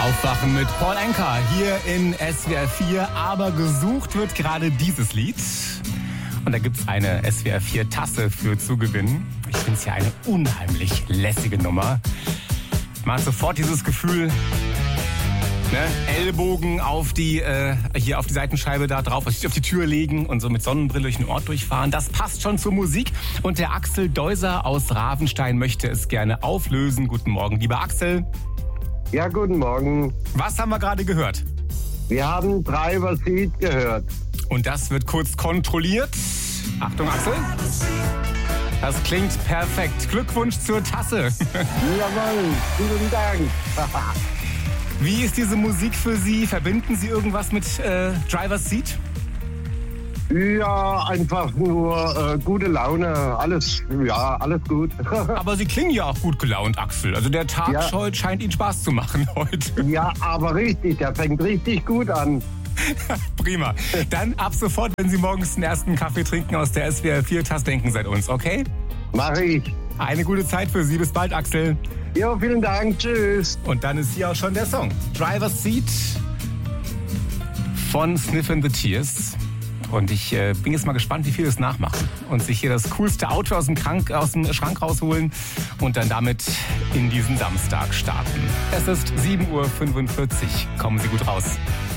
Aufwachen mit Paul Anka hier in SWR 4. Aber gesucht wird gerade dieses Lied. Und da gibt es eine SWR 4 Tasse für zu gewinnen. Ich finde es ja eine unheimlich lässige Nummer. Man hat sofort dieses Gefühl, ne? Ellbogen auf die, hier auf die Seitenscheibe da drauf, auf die Tür legen und so mit Sonnenbrille durch den Ort durchfahren. Das passt schon zur Musik. Und der Axel Deuser aus Ravenstein möchte es gerne auflösen. Guten Morgen, lieber Axel. Ja, guten Morgen. Was haben wir gerade gehört? Wir haben Driver's Seat gehört. Und das wird kurz kontrolliert. Achtung, Axel. Das klingt perfekt. Glückwunsch zur Tasse. Jawohl, vielen Dank. Wie ist diese Musik für Sie? Verbinden Sie irgendwas mit Driver's Seat? Ja, einfach nur gute Laune. Alles gut. Aber Sie klingen ja auch gut gelaunt, Axel. Also der Tag Ja. heute scheint Ihnen Spaß zu machen heute. Ja, aber richtig, der fängt richtig gut an. Prima. Dann ab sofort, wenn Sie morgens den ersten Kaffee trinken aus der SWR 4-Tasse, denken Sie an uns, okay? Mach ich. Eine gute Zeit für Sie. Bis bald, Axel. Jo, vielen Dank. Tschüss. Und dann ist hier auch schon der Song. Driver's Seat von Sniffin' the Tears. Und ich bin jetzt mal gespannt, wie viele es nachmachen. Und sich hier das coolste Auto aus dem Schrank rausholen und dann damit in diesen Samstag starten. Es ist 7:45 Uhr. Kommen Sie gut raus.